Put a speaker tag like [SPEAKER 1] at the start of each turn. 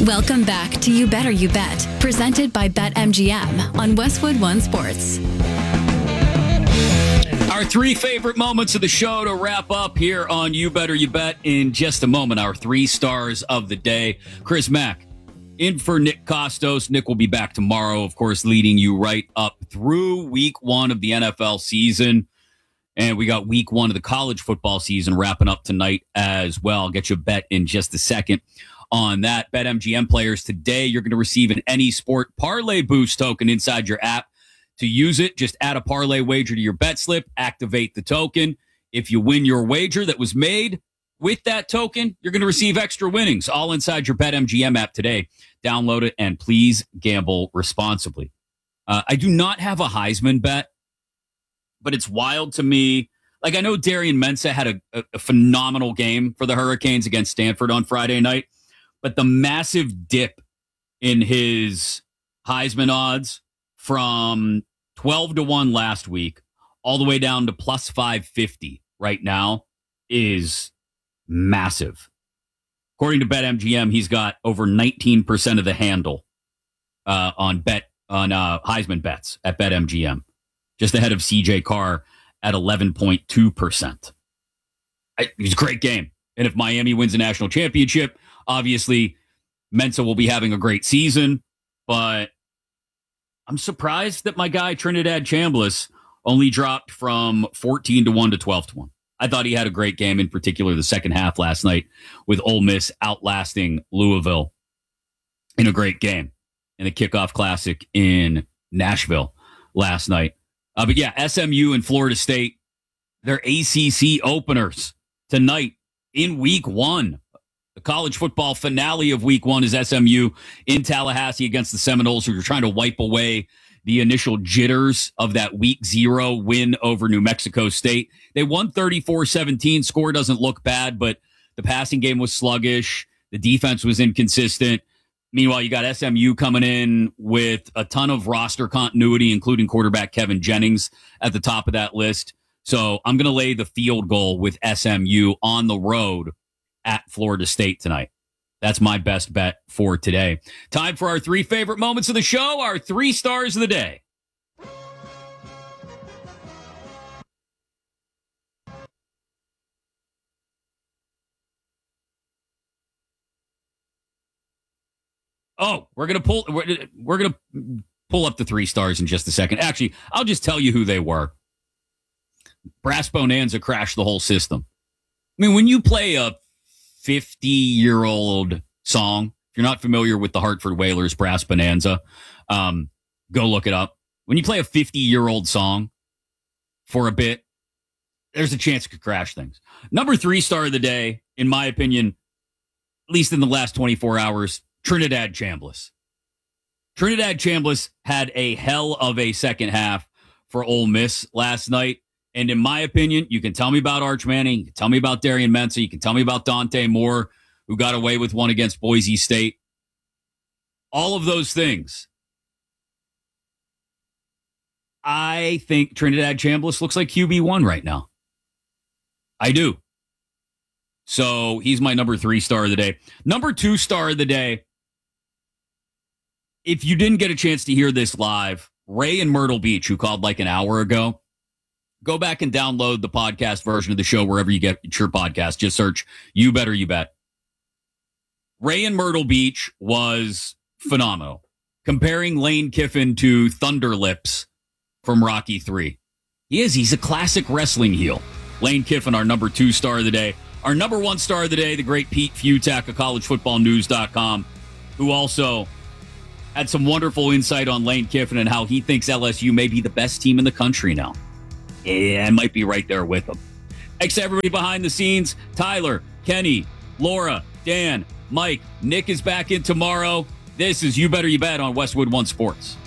[SPEAKER 1] Welcome back to You Better You Bet, presented by BetMGM on Westwood One Sports.
[SPEAKER 2] Our three favorite moments of the show to wrap up here on You Better You Bet in just a moment. Our 3 stars of the day. Chris Mack in for Nick Costos. Nick will be back tomorrow, of course, leading you right up through week 1 of the NFL season. And we got week 1 of the college football season wrapping up tonight as well. I'll get you a bet in just a second on that. BetMGM players today, you're going to receive an Any Sport Parlay Boost token inside your app. To use it, just add a parlay wager to your bet slip, activate the token. If you win your wager that was made with that token, you're going to receive extra winnings all inside your BetMGM app today. Download it and please gamble responsibly. I do not have a Heisman bet, but it's wild to me. Like, I know Darian Mensah had a phenomenal game for the Hurricanes against Stanford on Friday night, but the massive dip in his Heisman odds from 12-1 last week all the way down to plus 550 right now is massive. According to BetMGM, he's got over 19% of the handle on Heisman bets at BetMGM, just ahead of CJ Carr at 11.2%. It's a great game. And if Miami wins a national championship, obviously Mensah will be having a great season, but I'm surprised that my guy Trinidad Chambliss only dropped from 14-1 to 12-1. I thought he had a great game, in particular the second half last night, with Ole Miss outlasting Louisville in a great game in the kickoff classic in Nashville last night. But yeah, SMU and Florida State, they're ACC openers tonight in week 1. The college football finale of week 1 is SMU in Tallahassee against the Seminoles, who are trying to wipe away the initial jitters of that week 0 win over New Mexico State. They won 34-17. Score doesn't look bad, but the passing game was sluggish. The defense was inconsistent. Meanwhile, you got SMU coming in with a ton of roster continuity, including quarterback Kevin Jennings at the top of that list. So I'm going to lay the field goal with SMU on the road at Florida State tonight. That's my best bet for today. Time for our 3 favorite moments of the show, our 3 stars of the day. Oh, we're gonna pull up the 3 stars in just a second. Actually, I'll just tell you who they were. Brass Bonanza crashed the whole system. I mean, when you play a 50-year-old song, if you're not familiar with the Hartford Whalers Brass Bonanza, go look it up. When you play a 50-year-old song for a bit, there's a chance it could crash things. Number 3 star of the day, in my opinion, at least in the last 24 hours, Trinidad Chambliss. Trinidad Chambliss had a hell of a second half for Ole Miss last night. And in my opinion, you can tell me about Arch Manning, you can tell me about Darian Mensah, you can tell me about Dante Moore, who got away with one against Boise State. All of those things. I think Trinidad Chambliss looks like QB1 right now. I do. So he's my number 3 star of the day. Number 2 star of the day. If you didn't get a chance to hear this live, Ray in Myrtle Beach, who called like an hour ago, go back and download the podcast version of the show wherever you get your podcast. Just search You Better You Bet. Ray in Myrtle Beach was phenomenal, comparing Lane Kiffin to Thunder Lips from Rocky 3. He's a classic wrestling heel. Lane Kiffin, our number 2 star of the day. Our number 1 star of the day, the great Pete Futak of collegefootballnews.com, who also had some wonderful insight on Lane Kiffin and how he thinks LSU may be the best team in the country now. Yeah, I might be right there with him. Thanks to everybody behind the scenes. Tyler, Kenny, Laura, Dan, Mike, Nick is back in tomorrow. This is You Better You Bet on Westwood One Sports.